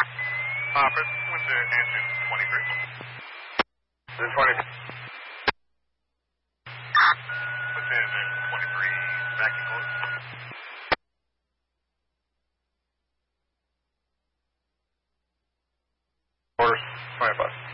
Present with the engine 23. The 20. With the engine 23, backing close. Orders, 20 bucks.